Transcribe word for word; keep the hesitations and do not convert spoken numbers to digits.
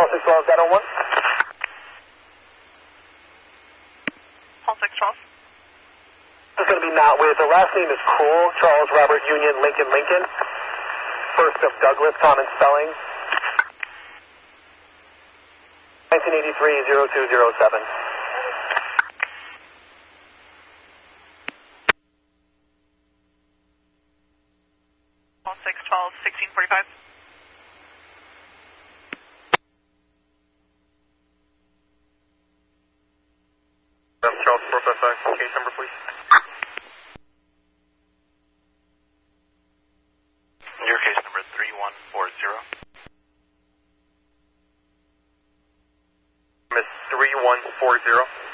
six twelve, is that on one? Hall six twelve. This is going to be not with, the last name is Cool, Charles Robert Union Lincoln Lincoln. First of Douglas, common spelling. nineteen eighty-three oh two oh seven. Hall six twelve, sixteen forty-five. Charles four five five, case number please. Your case number three one four zero. Miss three one four zero.